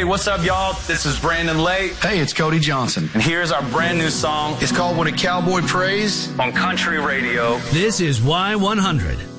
Hey, what's up, y'all? This is Brandon Lake. Hey, it's Cody Johnson. And here's our brand new song. It's called When a Cowboy Prays on Country Radio. This is Y100.